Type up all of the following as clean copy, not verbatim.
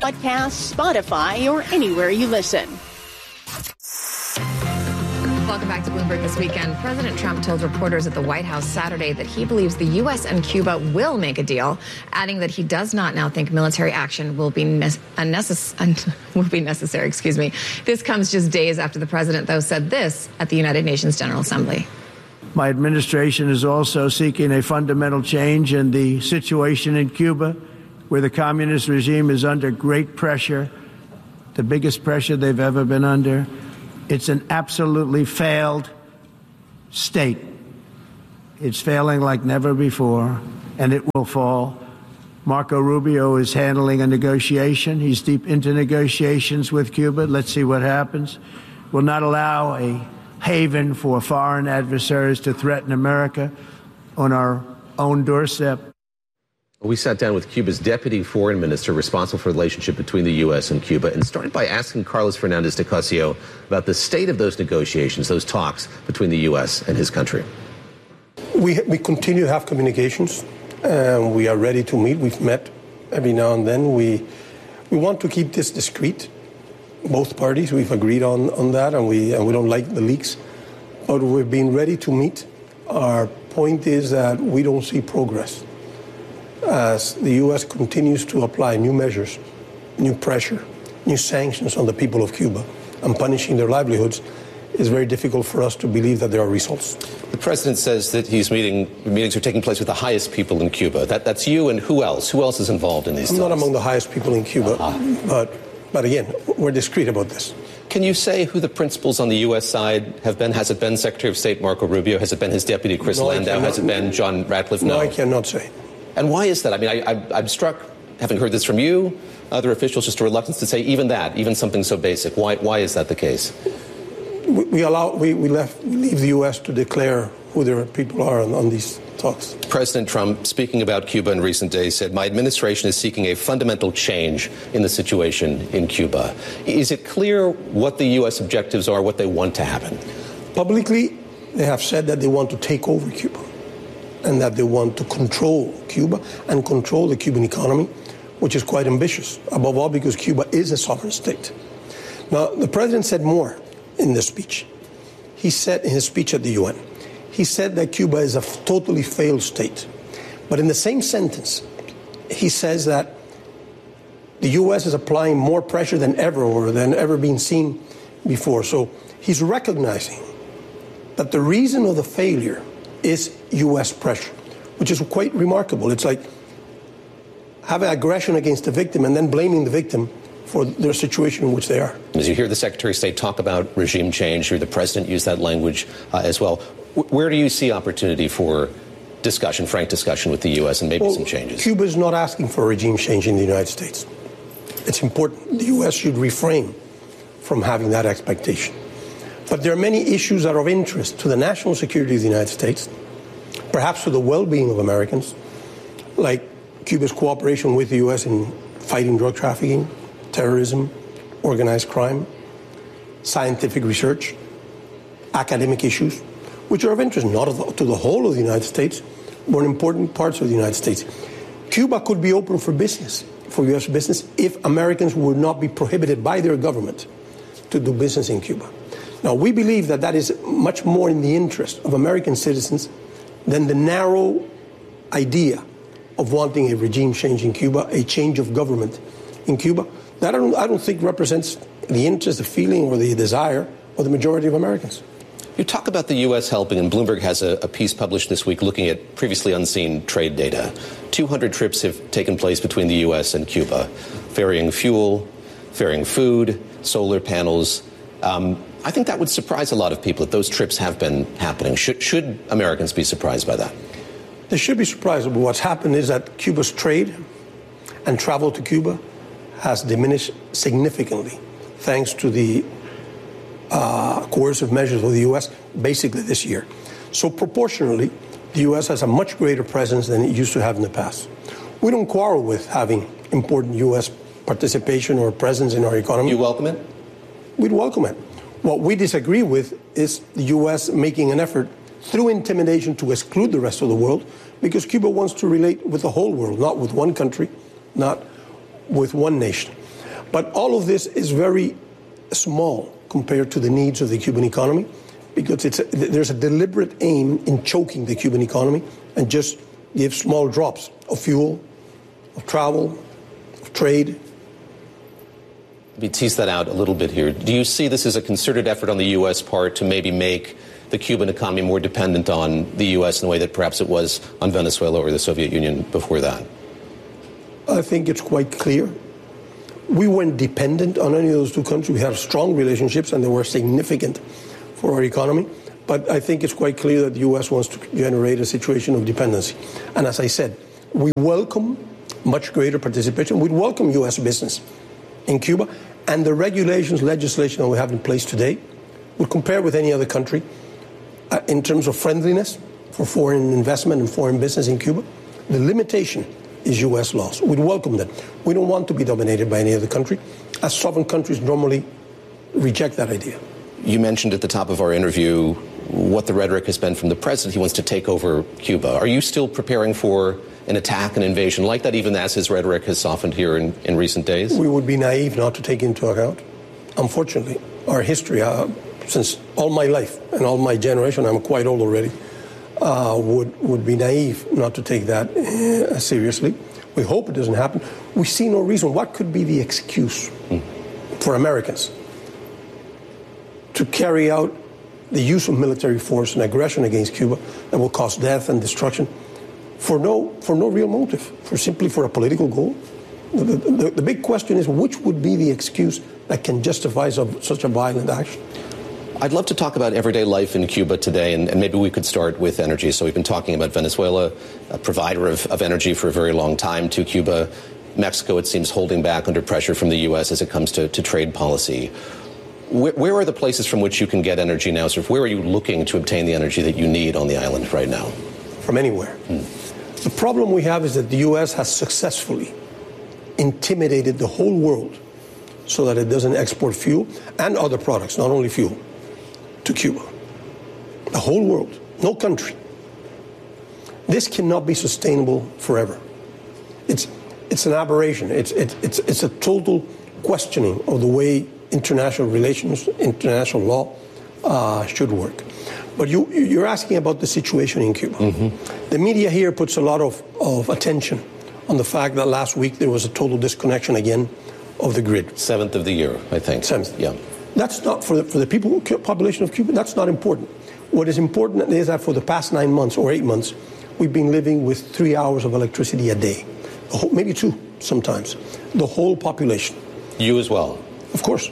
Podcasts, Spotify, or anywhere you listen. Welcome back to Bloomberg This Weekend. President Trump told reporters at the White House Saturday that he believes the U.S. and Cuba will make a deal, adding that he does not now think military action will be necessary. This comes just days after the president, though, said this at the United Nations General Assembly. My administration is also seeking a fundamental change in the situation in Cuba, where the communist regime is under great pressure, the biggest pressure they've ever been under. It's an absolutely failed state. It's failing like never before, and it will fall. Marco Rubio is handling a negotiation. He's deep into negotiations with Cuba. Let's see what happens. We'll not allow a haven for foreign adversaries to threaten America on our own doorstep. We sat down with Cuba's deputy foreign minister responsible for the relationship between the U.S. and Cuba and started by asking Carlos Fernandez de Cosio about the state of those negotiations, those talks between the U.S. and his country. We continue to have communications. We are ready to meet. We've met every now and then. We want to keep this discreet. Both parties, we've agreed on that, and we don't like the leaks. But we've been ready to meet. Our point is that we don't see progress. As the U.S. continues to apply new measures, new pressure, new sanctions on the people of Cuba and punishing their livelihoods, it's very difficult for us to believe that there are results. The president says that meetings are taking place with the highest people in Cuba. That's you, and who else? Who else is involved in these talks? I'm not among the highest people in Cuba, but again, we're discreet about this. Can you say who the principals on the U.S. side have been? Has it been Secretary of State Marco Rubio? Has it been his deputy Chris Landau? Has it been John Ratcliffe? No, I cannot say. And why is that? I mean, I'm struck, having heard this from you, other officials, just a reluctance to say even something so basic. Why is that the case? We leave the U.S. to declare who their people are on these talks. President Trump, speaking about Cuba in recent days, said, "My administration is seeking a fundamental change in the situation in Cuba." Is it clear what the U.S. objectives are, what they want to happen? Publicly, they have said that they want to take over Cuba, and that they want to control Cuba and control the Cuban economy, which is quite ambitious, above all because Cuba is a sovereign state. Now, the president said more in this speech. He said in his speech at the UN, he said that Cuba is a totally failed state. But in the same sentence, he says that the U.S. is applying more pressure than ever been seen before. So he's recognizing that the reason of the failure is U.S. pressure, which is quite remarkable. It's like having aggression against the victim and then blaming the victim for their situation in which they are. As you hear the Secretary of State talk about regime change, or the President use that language as well, where do you see opportunity for discussion, frank discussion with the U.S. and maybe some changes? Cuba is not asking for a regime change in the United States. It's important. The U.S. should refrain from having that expectation. But there are many issues that are of interest to the national security of the United States, perhaps to the well-being of Americans, like Cuba's cooperation with the U.S. in fighting drug trafficking, terrorism, organized crime, scientific research, academic issues, which are of interest not to the whole of the United States, but in important parts of the United States. Cuba could be open for business, for U.S. business, if Americans would not be prohibited by their government to do business in Cuba. Now, we believe that that is much more in the interest of American citizens than the narrow idea of wanting a regime change in Cuba, a change of government in Cuba. That I don't think represents the interest, the feeling, or the desire of the majority of Americans. You talk about the U.S. helping, and Bloomberg has a piece published this week looking at previously unseen trade data. 200 trips have taken place between the U.S. and Cuba, ferrying fuel, ferrying food, solar panels. I think that would surprise a lot of people that those trips have been happening. Should Americans be surprised by that? They should be surprised. But what's happened is that Cuba's trade and travel to Cuba has diminished significantly thanks to the coercive measures of the U.S. basically this year. So proportionally, the U.S. has a much greater presence than it used to have in the past. We don't quarrel with having important U.S. participation or presence in our economy. You welcome it? We'd welcome it. What we disagree with is the U.S. making an effort through intimidation to exclude the rest of the world, because Cuba wants to relate with the whole world, not with one country, not with one nation. But all of this is very small compared to the needs of the Cuban economy, because there's a deliberate aim in choking the Cuban economy and just give small drops of fuel, of travel, of trade. Let me tease that out a little bit here. Do you see this as a concerted effort on the U.S. part to maybe make the Cuban economy more dependent on the U.S. in the way that perhaps it was on Venezuela or the Soviet Union before that? I think it's quite clear. We weren't dependent on any of those two countries. We had strong relationships, and they were significant for our economy. But I think it's quite clear that the U.S. wants to generate a situation of dependency. And as I said, we welcome much greater participation. We welcome U.S. business in Cuba, and the regulations, legislation that we have in place today would compare with any other country in terms of friendliness for foreign investment and foreign business in Cuba. The limitation is U.S. laws. We'd welcome that. We don't want to be dominated by any other country, as sovereign countries normally reject that idea. You mentioned at the top of our interview what the rhetoric has been from the president. He wants to take over Cuba. Are you still preparing for an attack, an invasion like that, even as his rhetoric has softened here in recent days? We would be naive not to take into account. Unfortunately, our history, since all my life and all my generation, I'm quite old already, would be naive not to take that seriously. We hope it doesn't happen. We see no reason. What could be the excuse for Americans to carry out the use of military force and aggression against Cuba that will cause death and destruction for no real motive, simply for a political goal? The big question is, which would be the excuse that can justify such a violent action? I'd love to talk about everyday life in Cuba today, and maybe we could start with energy. So we've been talking about Venezuela, a provider of energy for a very long time to Cuba. Mexico, it seems, holding back under pressure from the U.S. as it comes to trade policy. Where are the places from which you can get energy now? Sort of where are you looking to obtain the energy that you need on the island right now? From anywhere. The problem we have is that the U.S. has successfully intimidated the whole world so that it doesn't export fuel and other products, not only fuel, to Cuba. The whole world, no country. This cannot be sustainable forever. It's an aberration. It's a total questioning of the way international relations, international law should work. But you're asking about the situation in Cuba. Mm-hmm. The media here puts a lot of attention on the fact that last week there was a total disconnection again of the grid. 7th of the year, I think. 7th. Yeah. That's not, for the population of Cuba, that's not important. What is important is that for the past 9 months or 8 months, we've been living with 3 hours of electricity a day. Maybe 2 sometimes. The whole population. You as well? Of course.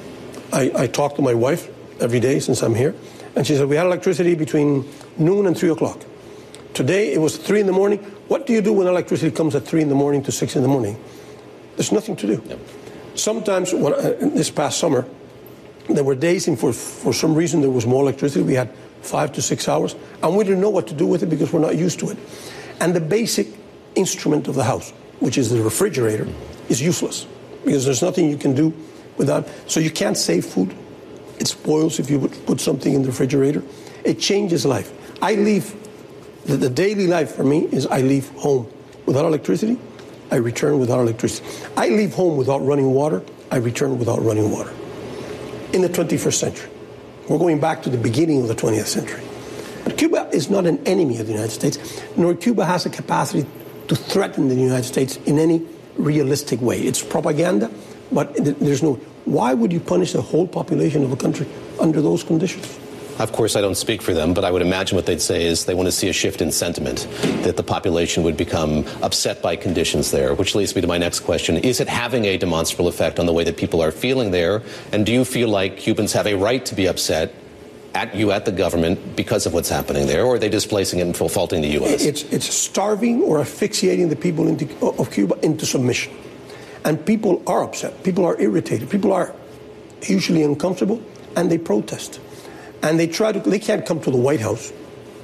I talk to my wife every day since I'm here, and she said, we had electricity between noon and 3 o'clock. Today, it was 3 in the morning. What do you do when electricity comes at 3 in the morning to 6 in the morning? There's nothing to do. Yep. Sometimes, this past summer, there were days and for some reason there was more electricity. We had 5 to 6 hours, and we didn't know what to do with it because we're not used to it. And the basic instrument of the house, which is the refrigerator, is useless because there's nothing you can do without. So you can't save food. It spoils if you put something in the refrigerator. It changes life. I leave, the daily life for me is I leave home without electricity. I return without electricity. I leave home without running water. I return without running water. In the 21st century. We're going back to the beginning of the 20th century. But Cuba is not an enemy of the United States, nor Cuba has a capacity to threaten the United States in any realistic way. It's propaganda, but there's no... Why would you punish the whole population of a country under those conditions? Of course, I don't speak for them, but I would imagine what they'd say is they want to see a shift in sentiment, that the population would become upset by conditions there, which leads me to my next question. Is it having a demonstrable effect on the way that people are feeling there? And do you feel like Cubans have a right to be upset at you, at the government, because of what's happening there, or are they displacing it and faulting the U.S.? It's starving or asphyxiating the people of Cuba into submission. And people are upset. People are irritated. People are hugely uncomfortable, and they protest. And they can't come to the White House.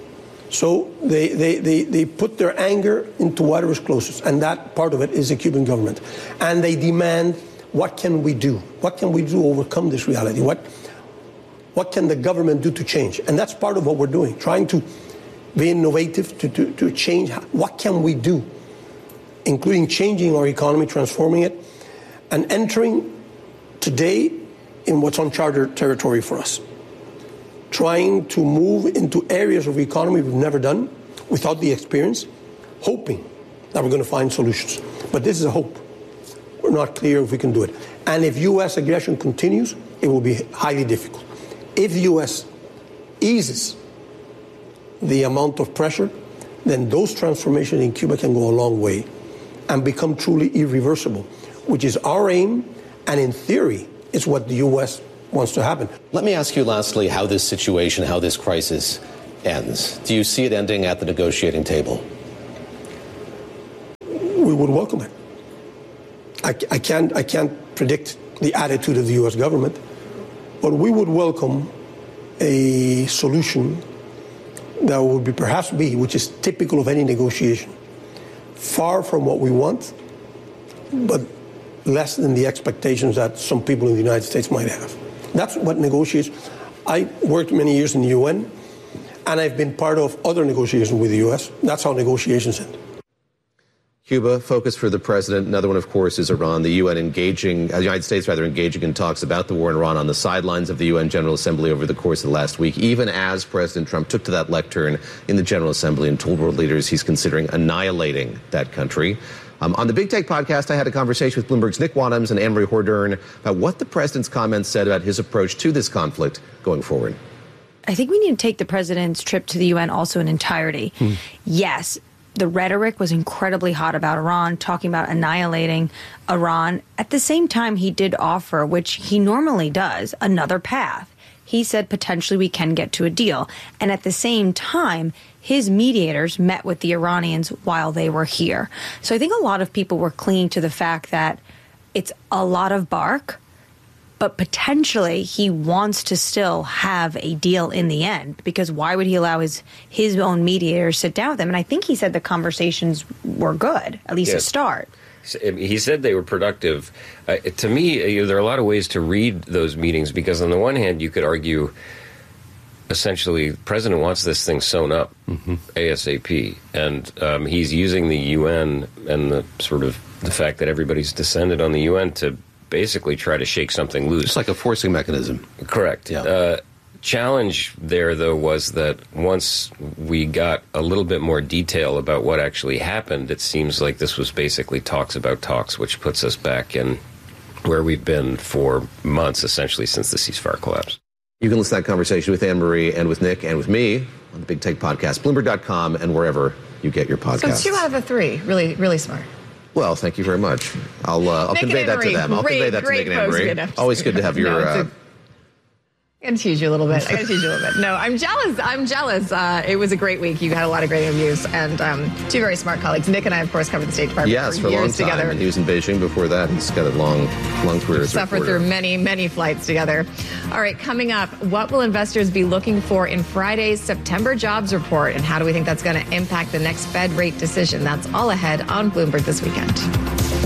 So they put their anger into whatever is closest. And that part of it is the Cuban government. And they demand, what can we do? What can we do to overcome this reality? What can the government do to change? And that's part of what we're doing, trying to be innovative, to change. What can we do? Including changing our economy, transforming it. and entering today in what's uncharted territory for us, trying to move into areas of the economy we've never done without the experience, hoping that we're going to find solutions. But this is a hope. We're not clear if we can do it. And if U.S. aggression continues, it will be highly difficult. If the U.S. eases the amount of pressure, then those transformations in Cuba can go a long way and become truly irreversible, which is our aim, and in theory, is what the U.S. wants to happen. Let me ask you lastly how this situation, how this crisis ends. Do you see it ending at the negotiating table? We would welcome it. I can't predict the attitude of the U.S. government, but we would welcome a solution that would be perhaps which is typical of any negotiation, far from what we want, but less than the expectations that some people in the United States might have. That's what negotiations. I worked many years in the UN, and I've been part of other negotiations with the U.S. That's how negotiations end. Cuba, focus for the president. Another one, of course, is Iran. The United States engaging in talks about the war in Iran on the sidelines of the UN General Assembly over the course of the last week, even as President Trump took to that lectern in the General Assembly and told world leaders he's considering annihilating that country. On the Big Take podcast, I had a conversation with Bloomberg's Nick Wadhams and Anne-Marie Hordern about what the president's comments said about his approach to this conflict going forward. I think we need to take the president's trip to the UN also in entirety. Yes, the rhetoric was incredibly hot about Iran, talking about annihilating Iran. At the same time, he did offer, which he normally does, another path. He said potentially we can get to a deal. And at the same time, his mediators met with the Iranians while they were here. So I think a lot of people were clinging to the fact that it's a lot of bark, but potentially he wants to still have a deal in the end, because why would he allow his own mediators sit down with him? And I think he said the conversations were good, at least to start. He said they were productive. To me, there are a lot of ways to read those meetings, because on the one hand, you could argue essentially the president wants this thing sewn up ASAP. And he's using the UN and the fact that everybody's descended on the UN to basically try to shake something loose. It's like a forcing mechanism. Correct. Yeah. Challenge there, though, was that once we got a little bit more detail about what actually happened, it seems like this was basically talks about talks, which puts us back in where we've been for months, essentially, since the ceasefire collapse. You can listen to that conversation with Anne-Marie and with Nick and with me on the Big Take podcast, Bloomberg.com, and wherever you get your podcasts. So 2 out of the 3. Really, really smart. Well, thank you very much. I'll convey that to them. I'll convey that to Nick and Anne-Marie. Always good to have your... I gotta tease you a little bit. No, I'm jealous. It was a great week. You had a lot of great interviews and 2 very smart colleagues. Nick and I, of course, covered the State Department for a long time. Together. And he was in Beijing before that. He's got a long career as a suffered through many flights together. All right, coming up, what will investors be looking for in Friday's September jobs report, and how do we think that's going to impact the next Fed rate decision? That's all ahead on Bloomberg This Weekend.